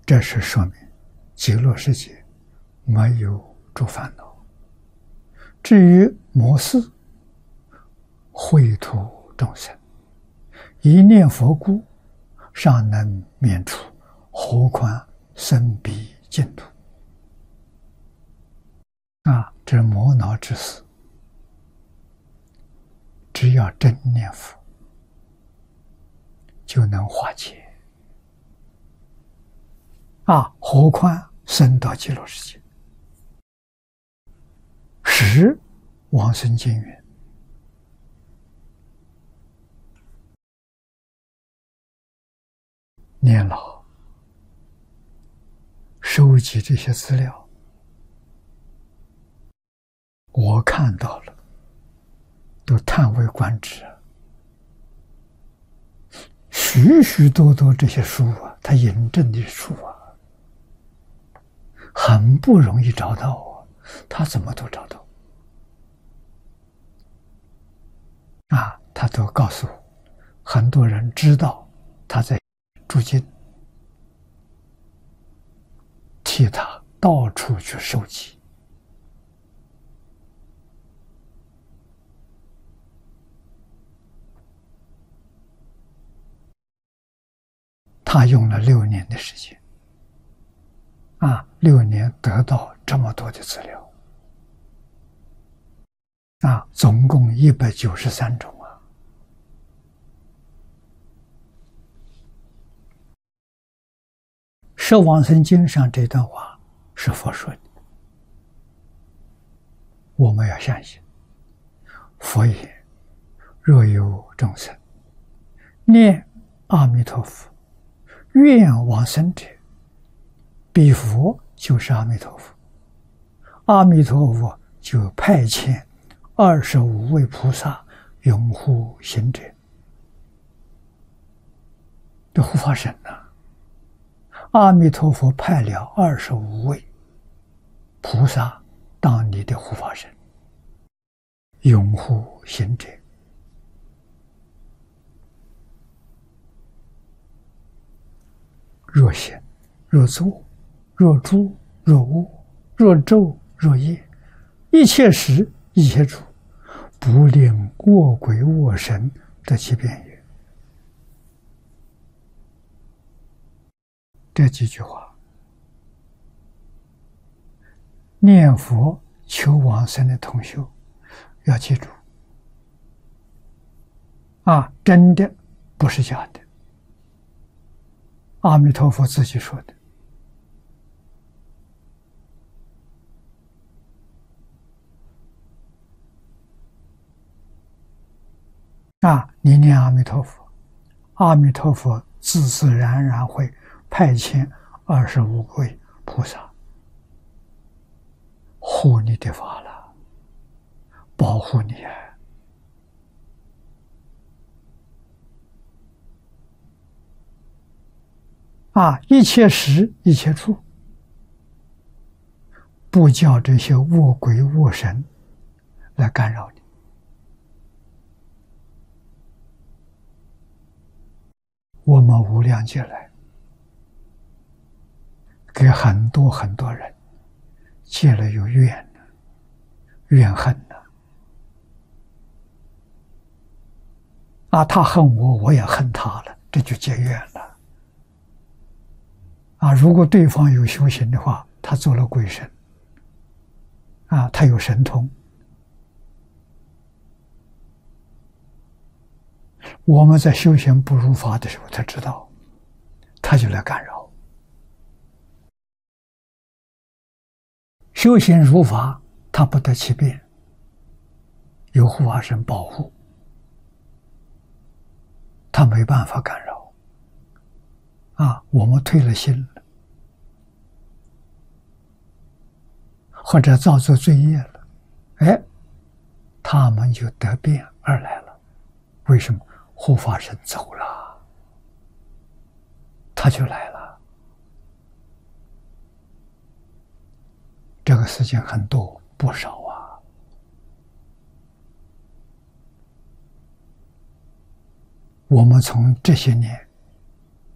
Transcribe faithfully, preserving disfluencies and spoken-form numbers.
这是说明极乐世界没有诸烦恼。至于魔事，秽土众生，一念佛故，尚能免除，何况生彼净土？啊，这魔恼之事，只要真念佛，就能化解。啊，何况生到极乐世界？十往生经云：年老收集这些资料，我看到了，都叹为观止。许许多多这些书啊，它引证的书啊，很不容易找到啊，他怎么都找到啊？他都告诉我，很多人知道他在驻京，替他到处去收集。他用了六年的时间，啊，六年得到这么多的资料，啊，总共一百九十三种啊。《摄往生经》上这段话是佛说的，我们要相信。佛言：若有众生念阿弥陀佛，愿往生者，彼佛就是阿弥陀佛，阿弥陀佛就派遣二十五位菩萨拥护行者。这护法神呐、啊，阿弥陀佛派了二十五位菩萨当你的护法神，拥护行者。若行若坐若住若卧若昼若夜，一切时一切处，不令卧鬼卧神得其便也。这几句话，念佛求往生的同学要记住啊，真的不是假的。阿弥陀佛自己说的。啊，你念阿弥陀佛，阿弥陀佛自自然然会派遣二十五位菩萨护你的法了，保护你啊！啊，一切时一切处，不叫这些恶鬼恶神来干扰你。我们无量劫来给很多很多人结了有怨呢，怨恨呢。啊，他恨我，我也恨他了，这就结怨了。啊，如果对方有修行的话，他做了鬼神，啊，他有神通，我们在修行不如法的时候，他知道，他就来干扰。修行如法，他不得其便，有护法神保护，他没办法干扰。啊，我们退了心了，或者造作罪业了，哎，他们就得便而来了。为什么？护法神走了，他就来了。这个事情很多不少啊。我们从这些年